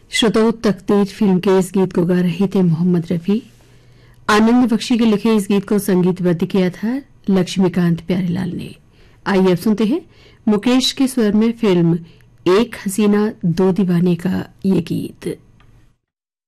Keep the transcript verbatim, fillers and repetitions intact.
श्रोताओं, तकदीर फिल्म के इस गीत को गा रहे थे मोहम्मद रफी। आनंद बख्शी के लिखे इस गीत को संगीतबद्ध किया था लक्ष्मीकांत प्यारेलाल ने। आइए अब सुनते हैं मुकेश के स्वर में फिल्म एक हसीना दो दीवाने का ये गीत।